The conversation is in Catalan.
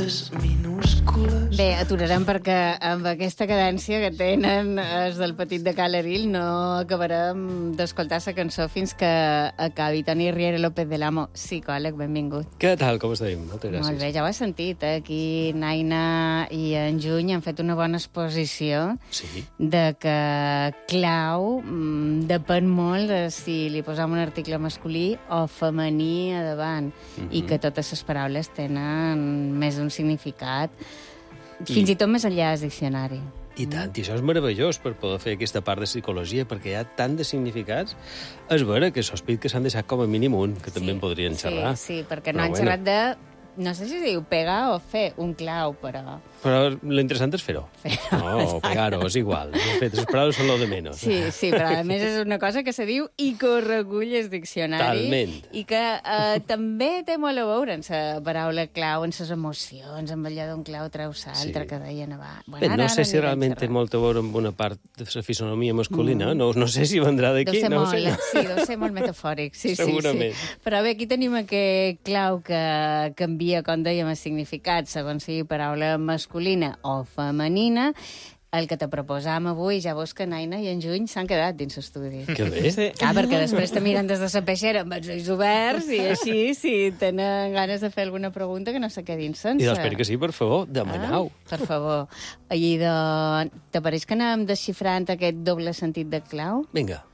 lletres minúscules. Bé, aturarem perquè amb aquesta cadència que tenen els del Petit de Cal Eril no acabarem d'escoltar la cançó fins que acabi. Toni Riera López del Amo, psicòleg, benvingut. Què tal, com estem? Moltes gràcies. Molt bé, ja ho has sentit, eh? Aquí Naina i en Juny han fet una bona exposició de que clau depèn molt de si li posam un article masculí o femení a davant i que totes les paraules tenen més d'un significat, fins i tot més enllà del diccionari. I tant, i això és meravellós per poder fer aquesta part de psicologia, perquè hi ha tant de significats. És vera que sospit que s'han deixat com a mínim un, que també en podrien xerrar. Sí, perquè no han xerrat de... No sé si es diu pegar o fer un clau, però... Però l'interessant és fer-ho. No, pegar-ho, és igual. De fet, les paraules són lo de menys. Sí, però a més és una cosa que se diu i que ho recull el diccionari. Talment. I que també té molt a veure amb la paraula clau, en les emocions, amb allò d'un clau treus l'altre que deien abans. Bé, no sé si realment té molt a veure amb una part de la fisonomia masculina. No sé si vendrà d'aquí. Sí, deu ser molt metafòric. Segurament. Però bé, aquí tenim aquest clau que canvia, com dèiem, el significat, segons sigui paraula masculina o femenina. El que te proposam avui, ja veus que Naina i en Juny s'han quedat dins l'estudi. Que bé. Sí. Perquè després te miren des de la peixera amb els ulls oberts i així, si tenen ganes de fer alguna pregunta, que no se quedin sense. I doncs, que sí, per favor, demanau. Per favor. I t'apareix que anem desxifrant aquest doble sentit de clau? Vinga.